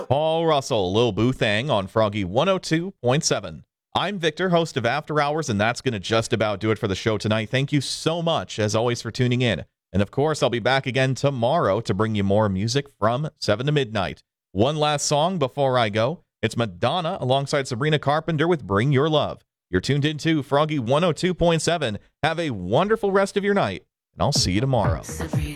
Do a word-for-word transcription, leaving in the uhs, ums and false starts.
Paul Russell, Lil Boo Thang on Froggy one oh two point seven. I'm Victor, host of After Hours, and that's going to just about do it for the show tonight. Thank you so much, as always, for tuning in. And of course, I'll be back again tomorrow to bring you more music from seven to midnight. One last song before I go. It's Madonna alongside Sabrina Carpenter with Bring Your Love. You're tuned into Froggy one oh two point seven. Have a wonderful rest of your night, and I'll see you tomorrow. Sabrina.